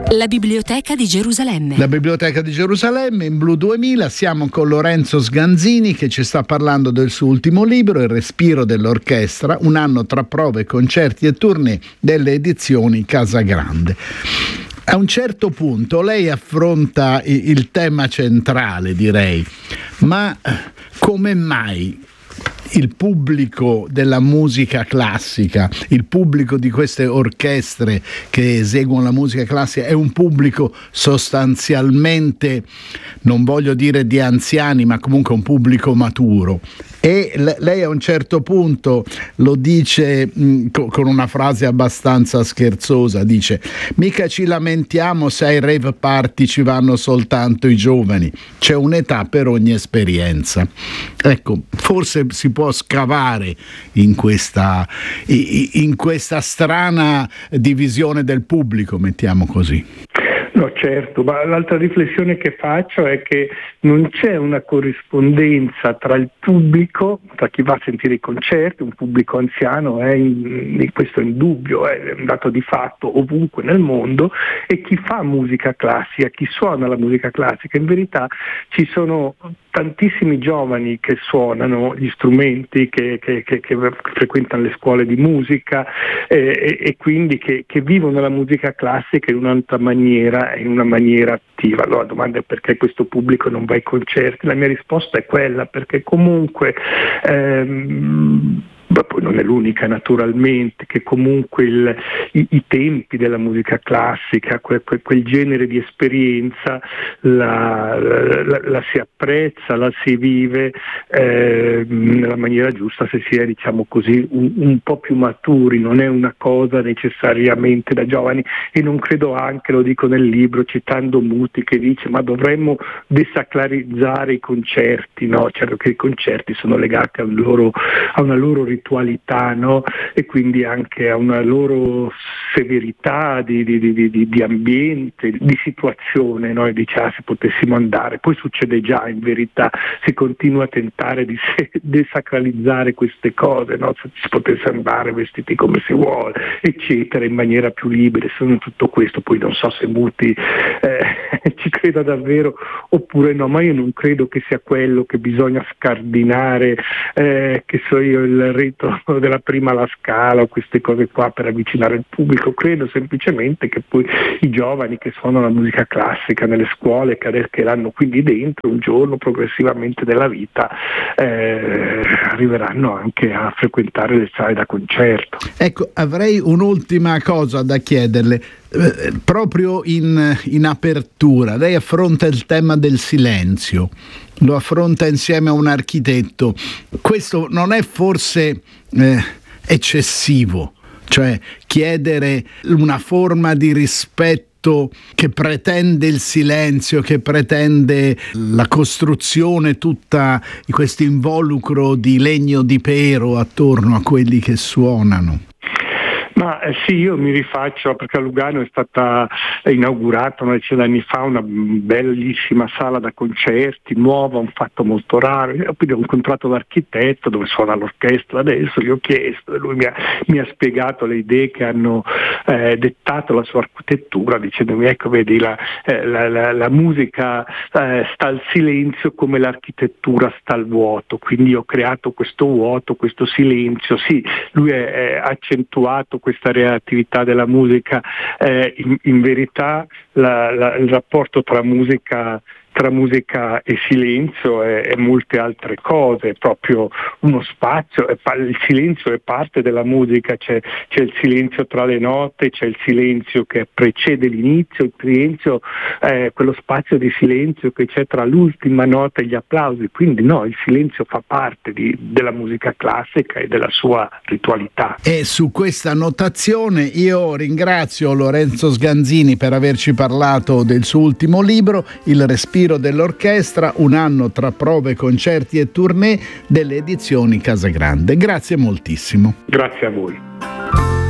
La Biblioteca di Gerusalemme. La Biblioteca di Gerusalemme in Blu 2000. Siamo con Lorenzo Sganzini che ci sta parlando del suo ultimo libro, Il respiro dell'orchestra, un anno tra prove, concerti e tournée delle edizioni Casagrande. A un certo punto lei affronta il tema centrale, direi, ma come mai il pubblico della musica classica, il pubblico di queste orchestre che eseguono la musica classica è un pubblico sostanzialmente, non voglio dire di anziani, ma comunque un pubblico maturo? E lei a un certo punto lo dice con una frase abbastanza scherzosa, dice: mica ci lamentiamo se ai rave party ci vanno soltanto i giovani, c'è un'età per ogni esperienza. Ecco, forse si può scavare in questa strana divisione del pubblico, mettiamo così. No, certo, ma l'altra riflessione che faccio è che non c'è una corrispondenza tra il pubblico, tra chi va a sentire i concerti, un pubblico anziano, questo è indubbio, è un dato di fatto ovunque nel mondo, e chi fa musica classica, chi suona la musica classica. In verità ci sono tantissimi giovani che suonano gli strumenti, che frequentano le scuole di musica e quindi che vivono la musica classica in un'altra maniera, in una maniera attiva. Allora la domanda è: perché questo pubblico non va ai concerti? La mia risposta è quella: perché comunque poi non è l'unica naturalmente, che comunque i tempi della musica classica, quel genere di esperienza la si apprezza, la si vive nella maniera giusta se si è, diciamo così, un po' più maturi. Non è una cosa necessariamente da giovani, e non credo, anche lo dico nel libro citando Muti, che dice: ma dovremmo desacralizzare i concerti, no? Certo che i concerti sono legati a una loro ritualità, no? E quindi anche a una loro severità di ambiente, di situazione, no? E dice: se potessimo andare. Poi succede già, in verità, si continua a tentare di desacralizzare queste cose, no? Se si potesse andare vestiti come si vuole, eccetera, in maniera più libera. Sono tutto questo. Poi non so se Muti ci creda davvero oppure no, ma io non credo che sia quello che bisogna scardinare, che so io, il rito della prima alla Scala o queste cose qua per avvicinare il pubblico. Credo semplicemente che poi i giovani che suonano la musica classica nelle scuole, che l'hanno quindi dentro, un giorno progressivamente della vita arriveranno anche a frequentare le sale da concerto. Ecco, avrei un'ultima cosa da chiederle. Proprio in apertura, lei affronta il tema del silenzio, lo affronta insieme a un architetto. Questo non è forse eccessivo? Cioè, chiedere una forma di rispetto che pretende il silenzio, che pretende la costruzione, tutta questo involucro di legno di pero attorno a quelli che suonano. Ma sì, io mi rifaccio, perché a Lugano è stata inaugurata una decina d'anni fa una bellissima sala da concerti, nuova, un fatto molto raro. Io quindi ho incontrato l'architetto dove suona l'orchestra adesso, gli ho chiesto e lui mi ha spiegato le idee che hanno dettato la sua architettura, dicendomi: ecco, vedi, la musica sta al silenzio come l'architettura sta al vuoto, quindi ho creato questo vuoto, questo silenzio. Sì, lui ha accentuato questa reattività della musica. In verità il rapporto tra musica e silenzio è molte altre cose, è proprio uno spazio. Il silenzio è parte della musica, c'è il silenzio tra le note, c'è il silenzio che precede l'inizio, il silenzio è quello spazio di silenzio che c'è tra l'ultima nota e gli applausi. Quindi no, il silenzio fa parte della musica classica e della sua ritualità. E su questa notazione io ringrazio Lorenzo Sganzini per averci parlato del suo ultimo libro, Il respiro dell'orchestra, un anno tra prove, concerti e tournée delle edizioni Casagrande. Grazie moltissimo. Grazie a voi.